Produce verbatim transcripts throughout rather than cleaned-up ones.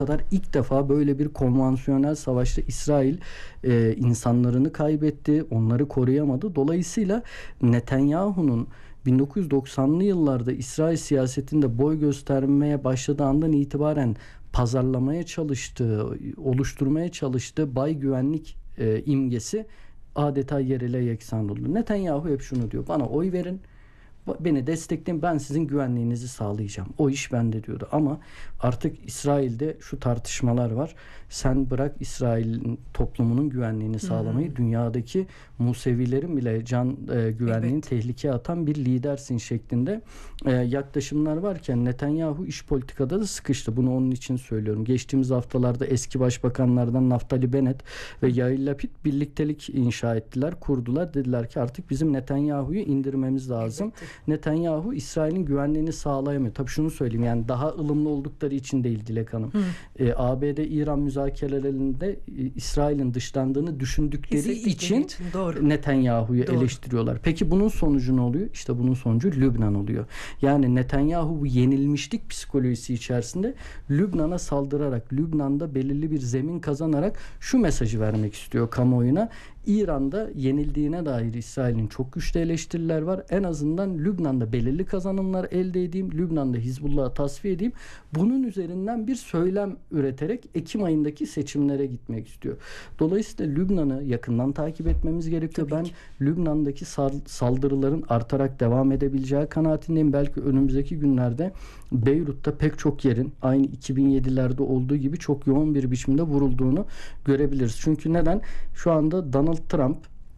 kadar ilk defa böyle bir konvansiyonel savaşta İsrail e, insanlarını kaybetti, onları koruyamadı. Dolayısıyla Netanyahu'nun bin dokuz yüz doksanlı yıllarda İsrail siyasetinde boy göstermeye başladığı andan itibaren pazarlamaya çalıştığı, oluşturmaya çalıştığı bay güvenlik e, imgesi adeta yerle yeksan oldu. Netanyahu hep şunu diyor: bana oy verin, beni destekleyin, ben sizin güvenliğinizi sağlayacağım. O iş bende diyordu. Ama artık İsrail'de şu tartışmalar var. Sen bırak İsrail'in toplumunun güvenliğini sağlamayı, hmm. dünyadaki Musevilerin bile can e, güvenliğini evet. tehlikeye atan bir lidersin şeklinde e, yaklaşımlar varken Netanyahu iş politikada da sıkıştı. Bunu onun için söylüyorum. Geçtiğimiz haftalarda eski başbakanlardan Naftali Bennett ve Yair Lapid birliktelik inşa ettiler, kurdular. Dediler ki artık bizim Netanyahu'yu indirmemiz lazım. Evet. Netanyahu İsrail'in güvenliğini sağlayamıyor. Tabii şunu söyleyeyim, yani daha ılımlı oldukları için değil Dilek Hanım. E, A B D-İran müzakerelerinde e, İsrail'in dışlandığını düşündükleri için, için Netanyahu'yu doğru. eleştiriyorlar. Peki bunun sonucu ne oluyor? İşte bunun sonucu Lübnan oluyor. Yani Netanyahu bu yenilmişlik psikolojisi içerisinde Lübnan'a saldırarak, Lübnan'da belirli bir zemin kazanarak şu mesajı vermek istiyor kamuoyuna: İran'da yenildiğine dair İsrail'in çok güçlü eleştiriler var. En azından Lübnan'da belirli kazanımlar elde edeyim. Lübnan'da Hizbullah'ı tasfiye edeyim. Bunun üzerinden bir söylem üreterek Ekim ayındaki seçimlere gitmek istiyor. Dolayısıyla Lübnan'ı yakından takip etmemiz gerekiyor. Tabii ben ki. Lübnan'daki saldırıların artarak devam edebileceği kanaatindeyim. Belki önümüzdeki günlerde Beyrut'ta pek çok yerin aynı iki bin yedilerde olduğu gibi çok yoğun bir biçimde vurulduğunu görebiliriz. Çünkü neden? Şu anda Donald Trump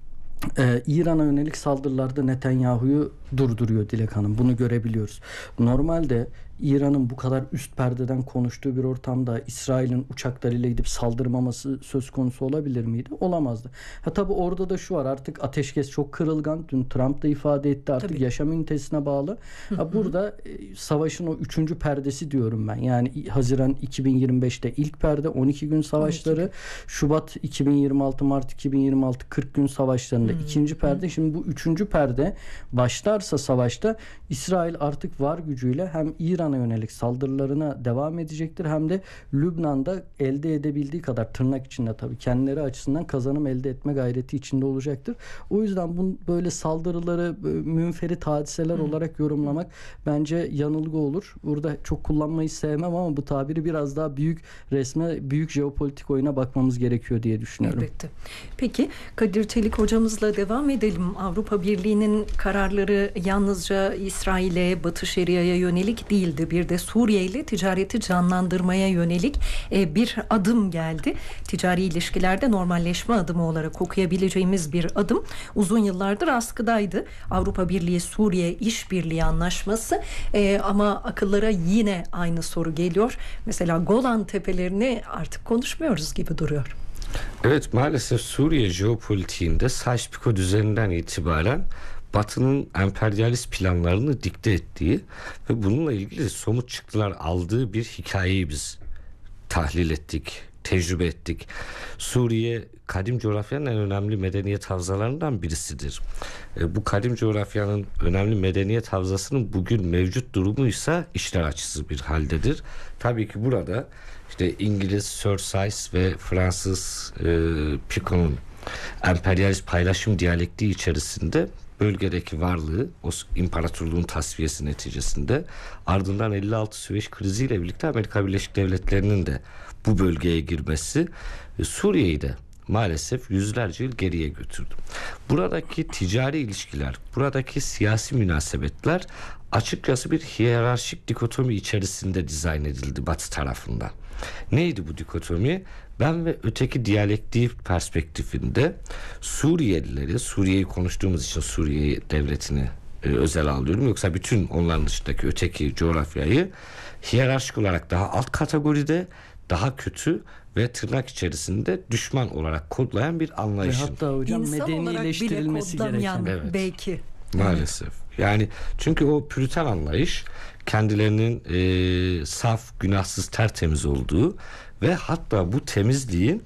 Ee, İran'a yönelik saldırılarda Netanyahu'yu durduruyor Dilek Hanım. Bunu görebiliyoruz. Normalde İran'ın bu kadar üst perdeden konuştuğu bir ortamda İsrail'in uçaklarıyla gidip saldırmaması söz konusu olabilir miydi? Olamazdı. Ha tabii orada da şu var: artık ateşkes çok kırılgan. Dün Trump da ifade etti, artık tabii. yaşam ünitesine bağlı. Ha, burada e, savaşın o üçüncü perdesi diyorum ben. Yani Haziran iki bin yirmi beşte ilk perde, on iki gün savaşları. on iki. Şubat iki bin yirmi altı, Mart iki bin yirmi altı, kırk gün savaşlarında hmm. ikinci perde. Şimdi bu üçüncü perde başlarsa savaşta İsrail artık var gücüyle hem İran'a yönelik saldırılarına devam edecektir, hem de Lübnan'da elde edebildiği kadar, tırnak içinde tabii, kendileri açısından kazanım elde etme gayreti içinde olacaktır. O yüzden bu böyle saldırıları münferit hadiseler hmm. olarak yorumlamak bence yanılgı olur. Burada çok kullanmayı sevmem ama bu tabiri biraz daha büyük resme, büyük jeopolitik oyuna bakmamız gerekiyor diye düşünüyorum. Elbette. Peki Kadir Çelik hocamızla devam edelim. Avrupa Birliği'nin kararları yalnızca İsrail'e, Batı Şeria'ya yönelik değildi. Bir de Suriye ile ticareti canlandırmaya yönelik e, bir adım geldi. Ticari ilişkilerde normalleşme adımı olarak okuyabileceğimiz bir adım. Uzun yıllardır askıdaydı. Avrupa Birliği Suriye İşbirliği Anlaşması e, ama akıllara yine aynı soru geliyor. Mesela Golan Tepelerini artık konuşmuyoruz gibi duruyor. Evet, maalesef Suriye jeopolitiğinde Sykes-Picot düzeninden itibaren Batı'nın emperyalist planlarını dikte ettiği ve bununla ilgili somut çıktılar aldığı bir hikayeyi biz tahlil ettik, tecrübe ettik. Suriye kadim coğrafyanın en önemli medeniyet havzalarından birisidir. E, bu kadim coğrafyanın önemli medeniyet havzasının bugün mevcut durumuysa işler açısı bir haldedir. Tabii ki burada işte İngiliz Sir Sykes ve Fransız e, Picot'un emperyalist paylaşım diyalektiği içerisinde bölgedeki varlığı, o imparatorluğun tasfiyesi neticesinde, ardından elli altı Süveyş kriziyle birlikte Amerika Birleşik Devletleri'nin de bu bölgeye girmesi Suriye'yi de maalesef yüzlerce yıl geriye götürdü. Buradaki ticari ilişkiler, buradaki siyasi münasebetler açıkçası bir hiyerarşik dikotomi içerisinde dizayn edildi Batı tarafından. Neydi bu dikotomi? Ben ve öteki diyalektiği perspektifinde Suriyelileri, Suriye'yi konuştuğumuz için Suriye devletini e, özel alıyorum. Yoksa bütün onların dışındaki öteki coğrafyayı hiyerarşik olarak daha alt kategoride, daha kötü ve tırnak içerisinde düşman olarak kodlayan bir anlayışın. Ve hatta hocam İnsan medenileştirilmesi gereken. Evet. Belki. Maalesef. Yani çünkü o püriten anlayış kendilerinin e, saf, günahsız, tertemiz olduğu ve hatta bu temizliğin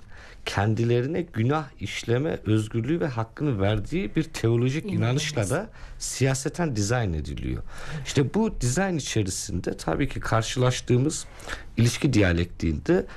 kendilerine günah işleme özgürlüğü ve hakkını verdiği bir teolojik İnanılmaz. inanışla da siyaseten dizayn ediliyor. İşte bu dizayn içerisinde tabii ki karşılaştığımız ilişki diyalektiğinde